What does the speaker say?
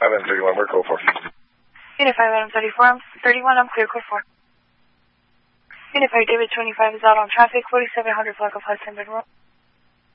5M31, where code 4? Unit 5M34, I'm 31, I'm clear code 4. Unit 5 David 25 is out on traffic, 4700 block of Hudson Bend Road.